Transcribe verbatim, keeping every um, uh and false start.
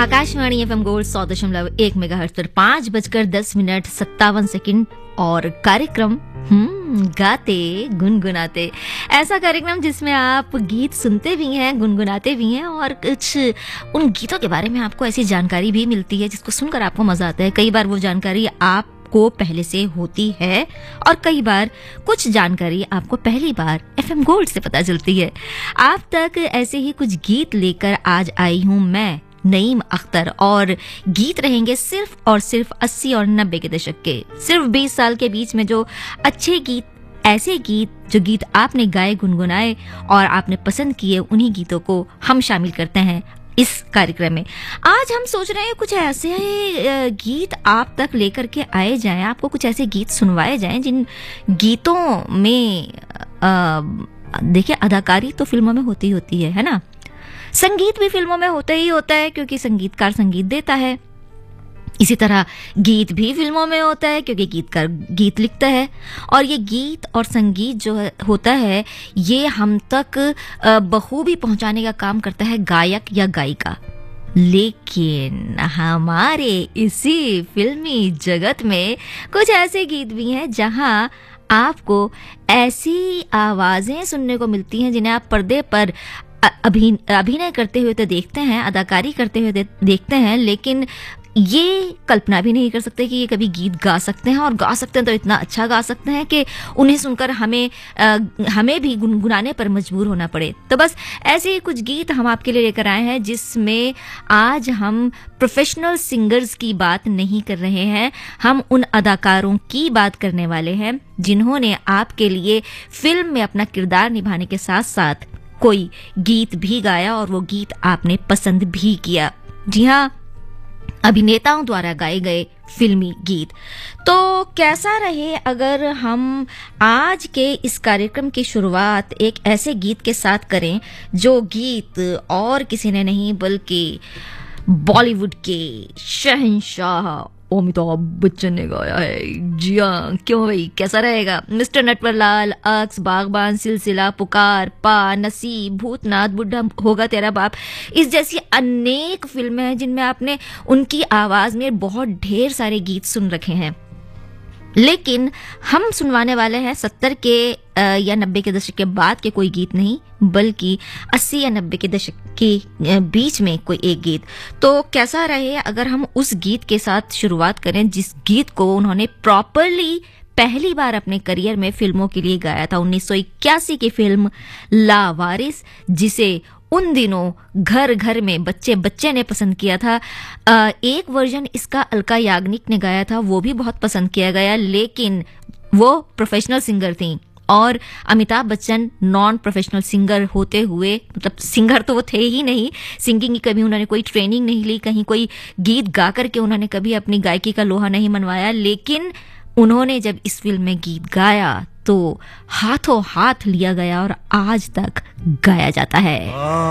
Akashvani FM gold सौ दशमलव एक मेगाहर्ट्ज पर पाँच बजकर दस मिनट सत्तावन सेकंड और कार्यक्रम हम्म गाते गुनगुनाते, ऐसा कार्यक्रम जिसमें आप गीत सुनते भी हैं, गुनगुनाते भी हैं और कुछ उन गीतों के बारे में आपको ऐसी जानकारी भी मिलती है जिसको सुनकर आपको मजा आता है। कई बार वो जानकारी आप को पहले से होती है और कई बार कुछ जानकारी आपको पहली बार एफएम गोल्ड से पता चलती है। आप तक ऐसे ही कुछ गीत लेकर आज आई हूं मैं, नईम अख्तर, और गीत रहेंगे सिर्फ और सिर्फ अस्सी और नब्बे के दशक के। सिर्फ बीस साल के बीच में जो अच्छे गीत, ऐसे गीत जो गीत आपने गाए, गुनगुनाए और आपने पसंद किए, उन्हीं गीतों को हम शामिल करते हैं इस कार्यक्रम में। आज हम सोच रहे हैं कुछ ऐसे गीत आप तक लेकर के आए जाएं, आपको कुछ ऐसे गीत सुनवाए जाएं जिन गीतों में देखिए अदाकारी तो फिल्मों में होती होती है है ना, संगीत भी फिल्मों में होता ही होता है क्योंकि संगीतकार संगीत देता है। इसी तरह गीत भी फिल्मों में होता है क्योंकि गीतकार गीत लिखता है। और ये गीत और संगीत जो होता है ये हम तक बखूबी पहुंचाने का काम करता है गायक या गायिका। लेकिन हमारे इसी फिल्मी जगत में कुछ ऐसे गीत भी हैं जहां आपको ऐसी आवाजें सुनने को मिलती हैं जिन्हें आप पर्दे पर अभिनय करते हुए तो देखते हैं, अदाकारी करते हुए देखते हैं, लेकिन ये कल्पना भी नहीं कर सकते कि ये कभी गीत गा सकते हैं, और गा सकते हैं तो इतना अच्छा गा सकते हैं कि उन्हें सुनकर हमें आ, हमें भी गुनगुनाने पर मजबूर होना पड़े। तो बस ऐसे ही कुछ गीत हम आपके लिए लेकर आए हैं जिसमें आज हम प्रोफेशनल सिंगर्स की बात नहीं कर रहे हैं, हम उन अदाकारों की बात करने वाले हैं जिन्होंने आपके लिए फिल्म में अपना किरदार निभाने के साथ साथ कोई गीत भी गाया और वो गीत आपने पसंद भी किया। जी हाँ, अभिनेताओं द्वारा गाए गए फिल्मी गीत। तो कैसा रहे अगर हम आज के इस कार्यक्रम की शुरुआत एक ऐसे गीत के साथ करें जो गीत और किसी ने नहीं बल्कि बॉलीवुड के शहंशाह अमिताभ बच्चन ने गाया है। जी हाँ, क्यों भाई, कैसा रहेगा? मिस्टर नटवरलाल, अक्स, बागबान, सिलसिला, पुकार, पा, नसीब, भूतनाथ, बुढ़ा होगा तेरा बाप, इस जैसी अनेक फिल्में हैं जिनमें आपने उनकी आवाज में बहुत ढेर सारे गीत सुन रखे हैं। लेकिन हम सुनवाने वाले हैं सत्तर के या नब्बे के दशक के बाद के कोई गीत नहीं, बल्कि अस्सी या नब्बे के दशक के बीच में कोई एक गीत। तो कैसा रहे अगर हम उस गीत के साथ शुरुआत करें जिस गीत को उन्होंने प्रॉपरली पहली बार अपने करियर में फिल्मों के लिए गाया था। उन्नीस सौ इक्यासी की फिल्म लावारिस, जिसे उन दिनों घर घर में बच्चे बच्चे ने पसंद किया था। एक वर्जन इसका अलका याग्निक ने गाया था, वो भी बहुत पसंद किया गया, लेकिन वो प्रोफेशनल सिंगर थी और Amitabh Bachchan non professional singer होते हुए, मतलब सिंगर तो वो थे ही नहीं, सिंगिंग की कभी उन्होंने कोई ट्रेनिंग नहीं ली, कहीं कोई गीत गा करके उन्होंने कभी अपनी गायकी का लोहा नहीं मनवाया, लेकिन उन्होंने जब इस फिल्म में गीत गाया तो हाथों हाथ लिया गया और आज तक गाया जाता है।